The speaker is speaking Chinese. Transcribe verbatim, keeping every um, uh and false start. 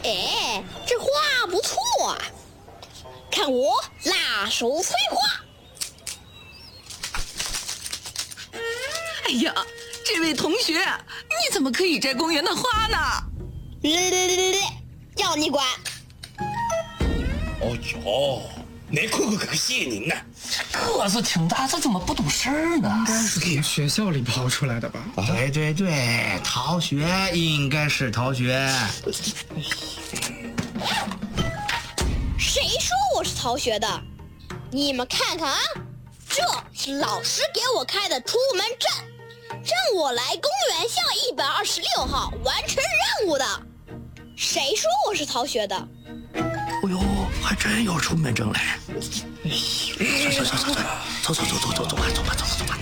哎，这画不错啊！看我辣手摧花！ 哎呀，这位同学，你怎么可以摘公园的花呢？ 来来来来，要你管！ 哦哟，你看看这个仙人呐， 个子挺大，这怎么不懂事儿呢？ 应该是从学校里跑出来的吧？ 对对对，逃学应该是逃学。 谁说我是逃学的？你们看看啊，这是老师给我开的出门证，让我来公园巷一百二十六号完成任务的。谁说我是逃学的？ 哎呦，还真有出门证来！走走走走走走走走走走走吧走吧走吧走吧。